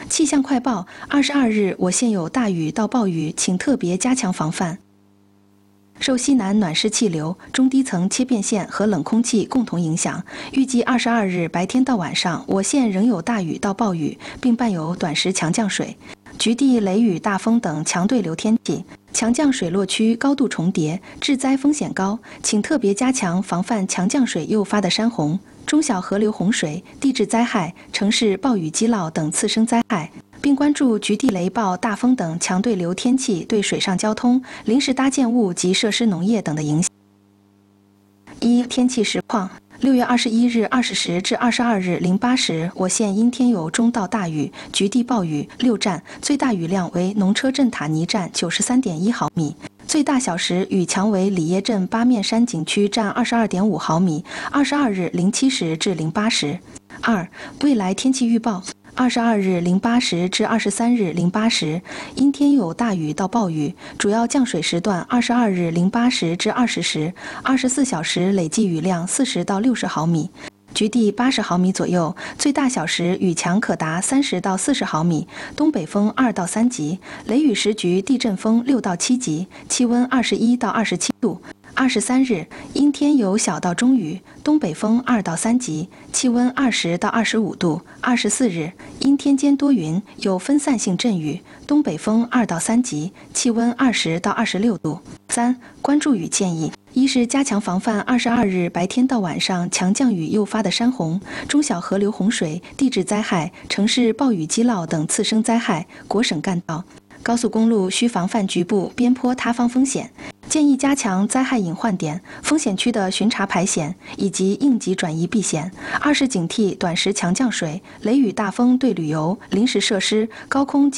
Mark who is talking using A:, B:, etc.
A: 气象快报：22日，我县有大雨到暴雨，请特别加强防范。受西南暖湿气流、中低层切变线和冷空气共同影响，预计22日白天到晚上，我县仍有大雨到暴雨，并伴有短时强降水，局地雷雨、大风等强对流天气。强降水落区高度重叠，致灾风险高，请特别加强防范强降水诱发的山洪、中小河流洪水、地质灾害、城市暴雨积涝等次生灾害，并关注局地雷暴、大风等强对流天气对水上交通、临时搭建物及设施农业等的影响。一、天气实况。6月21日20时至22日08时，我县因天有中到大雨、局地暴雨6站，最大雨量为农车镇塔尼站93.1毫米，最大小时雨强为里耶镇八面山景区占22.5毫米。22日07时至08时。2. 未来天气预报。22日08时至23日08时，因天有大雨到暴雨，主要降水时段22日08时至20时，24小时累计雨量40到60毫米，局地80毫米左右，最大小时雨强可达30到40毫米，东北风2到3级，雷雨时局地震风6到7级，气温21到27度。23日，阴天有小到中雨，东北风2到3级，气温20到25度。24日，阴天间多云，有分散性阵雨，东北风2到3级，气温20到26度。3. 关注雨建议：一是加强防范22日白天到晚上强降雨诱发的山洪、中小河流洪水、地质灾害、城市暴雨积涝等次生灾害，国省干道、高速公路需防范局部边坡塌方风险。建议加强灾害隐患点、风险区的巡查排险以及应急转移避险。2是警惕短时强降水、雷雨大风对旅游、临时设施、高空